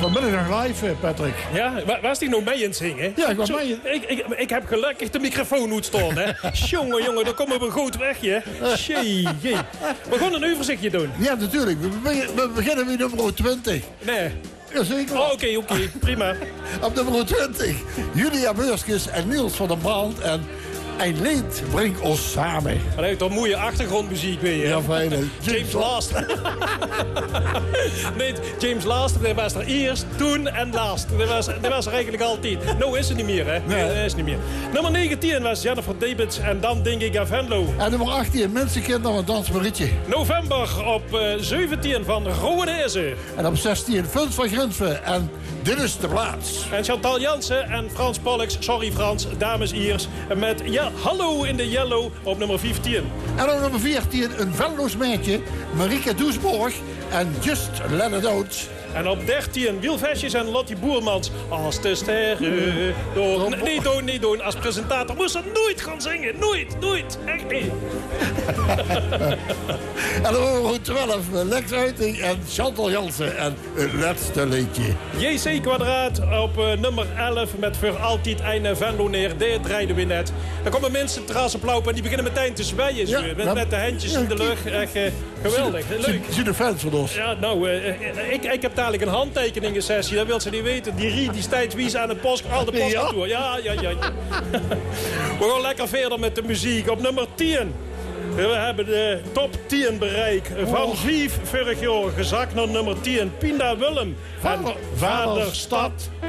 Vanmiddag nog live, Patrick. Ja, waar is die nou mee in het zingen? Ja, ik was mee. Ik heb gelukkig de microfoon uitstaan, hè. Jongen, dan komen we goed weg, hè. Jee. We gaan een overzichtje doen. Ja, natuurlijk. We beginnen met nummer 20. Nee. Jazeker. Oh, oké, prima. Op nummer 20. Julia Beurskes en Niels van der Brand en Een lied brengt ons samen. Hij heeft toch mooie achtergrondmuziek weer. Ja, fijn. James Last. Nee, James Last, dat was er eerst, toen en last. Dat was er eigenlijk altijd. Nou is het niet meer, hè? Nee. Dat is niet meer. Nummer 19 was Jennifer Davids en dan denk ik aan Venlo. En nummer 18, Mensenkinder van Dans Marietje. November op 17 van Rowwenese. En op 16, Vuns van Grinsven en Dit is de plaats. En Chantal Jansen en Frans Pollux, sorry Frans, dames Iers, met ja, Hallo in de Yellow op nummer 15. En op nummer 14, een Venlo's meisje, Marieke Doesborg en Just Let It Out. En op 13 Wielvestjes en Lottie Boermans. Als de sterren door... Niet doen. Als presentator moest ze nooit gaan zingen. Nooit. Echt niet. En op nummer 12 Lex Uiting en Chantal Jansen en het laatste liedje. JC Kwadraat op nummer 11 met voor altijd een Venlo neer. Dit rijden we net. Dan komen mensen terras op lopen en die beginnen meteen te zwijgen. Ja, met de handjes in de lucht. Echt geweldig. Leuk. Zie de fans van ons. Ja, nou, ik heb dadelijk een handtekeningensessie. Dat wil ze niet weten. Die Rie, die steeds aan de post, al de postkantoor. Ja. We gaan lekker verder met de muziek. Op nummer 10. We hebben de top 10 bereik van 5 vorig jaar. Gezakt naar nummer 10. Pinda Willem. Vaderstad.